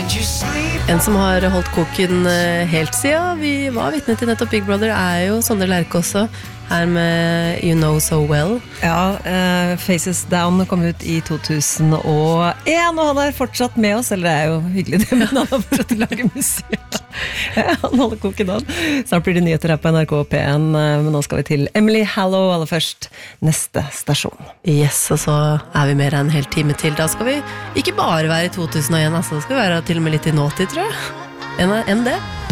En som har holdt koken helt siden vi var vitne til nettopp Big Brother jo Sondre Lerche også, her med You Know So Well. Ja, Faces Down kom ut i 2001, og han fortsatt med oss, eller det jo hyggelig det, men han har fortsatt å lage musikk. Han holder koken an. Snart blir det nyheter her på NRK P1, men nå skal vi til Emily Hallow aller først, neste stasjon. Yes, og så vi mer enn en hel time til. Da skal vi ikke bare være i 2001, altså, det skal vi være til og med litt i nåtid, tror jeg. Enn det.